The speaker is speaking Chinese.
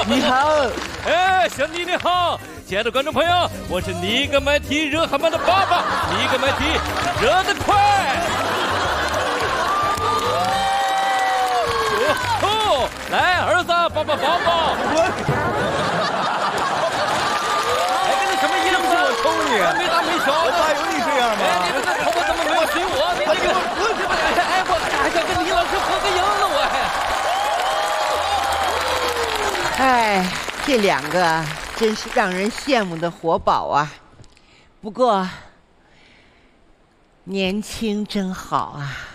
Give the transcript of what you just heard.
你好， 哎，兄弟你好，亲爱的观众朋友，我是尼格麦提热汗曼的爸爸，尼格麦提热得快。哦，来，儿子，抱抱抱抱。哎，跟你什么意思？ 我抽你， 没大没小的。 我爸有你这样吗？ 哎，你这头发怎么没有随我？你这个，哎，我还想跟李老师合个影了，我还。 哎，这两个真是让人羡慕的活宝啊！不过，年轻真好啊。